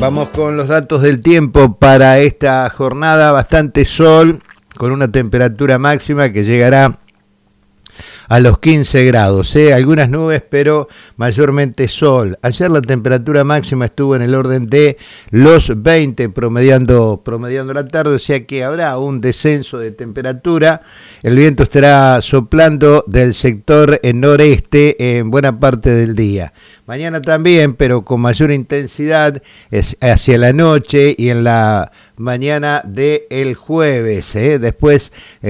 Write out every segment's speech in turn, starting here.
Vamos con los datos del tiempo para esta jornada. Bastante sol, con una temperatura máxima que llegará a los 15 grados, algunas nubes, pero mayormente sol. Ayer la temperatura máxima estuvo en el orden de los 20, promediando la tarde, o sea que habrá un descenso de temperatura. El viento estará soplando del sector noreste en buena parte del día. Mañana también, pero con mayor intensidad hacia la noche y en la mañana del jueves. Después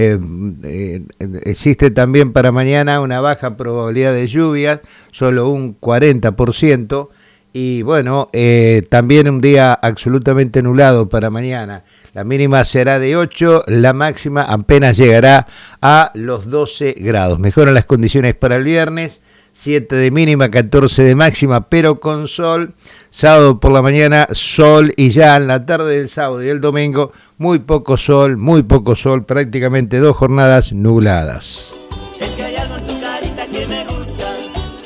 existe también para mañana una baja probabilidad de lluvias, solo un 40%. Y bueno, también un día absolutamente nublado para mañana. La mínima será de 8, la máxima apenas llegará a los 12 grados. Mejoran las condiciones para el viernes. 7 de mínima, 14 de máxima, pero con sol. Sábado por la mañana, sol, y ya en la tarde del sábado y el domingo, muy poco sol, prácticamente 2 jornadas nubladas. Es que hay algo en tu carita que me gusta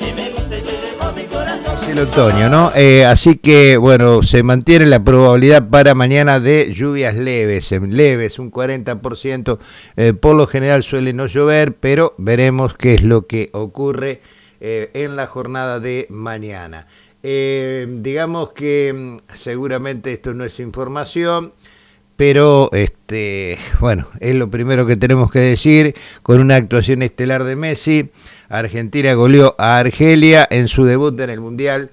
y se llevó mi corazón. Es el otoño, ¿no? Así que, bueno, se mantiene la probabilidad para mañana de lluvias leves, un 40%. Por lo general suele no llover, pero veremos qué es lo que ocurre en la jornada de mañana. Digamos que seguramente esto no es información, pero bueno, es lo primero que tenemos que decir. Con una actuación estelar de Messi, Argentina goleó a Argelia en su debut en el Mundial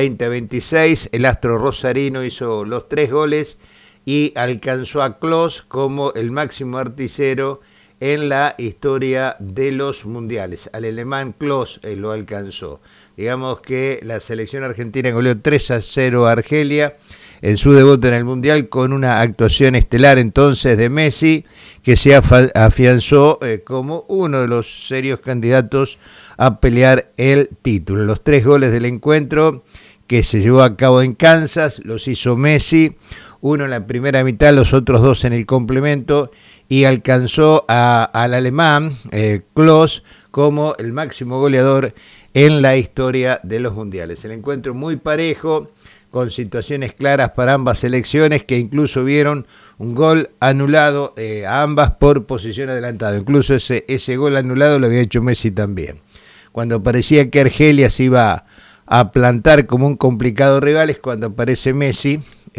2026. El astro rosarino hizo los 3 goles y alcanzó a Klose como el máximo artillero en la historia de los mundiales. Al alemán Klose lo alcanzó. Digamos que la selección argentina goleó 3-0 a Argelia en su debut en el mundial, con una actuación estelar entonces de Messi, que se afianzó como uno de los serios candidatos a pelear el título. Los 3 goles del encuentro, que se llevó a cabo en Kansas, los hizo Messi, uno en la primera mitad, los otros 2 en el complemento, y alcanzó al alemán Klose como el máximo goleador en la historia de los mundiales. El encuentro muy parejo, con situaciones claras para ambas selecciones, que incluso vieron un gol anulado a ambas por posición adelantada. Incluso ese gol anulado lo había hecho Messi también. Cuando parecía que Argelia se iba a plantar como un complicado rival, es cuando aparece Messi,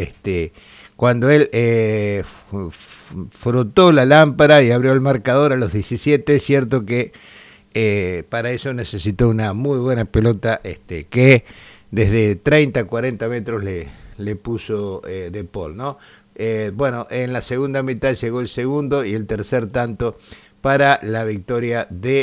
cuando él frotó la lámpara y abrió el marcador a los 17. Es cierto que para eso necesitó una muy buena pelota que desde 30 40 metros le puso De Paul, ¿no? Bueno, en la segunda mitad llegó el segundo y el tercer tanto para la victoria de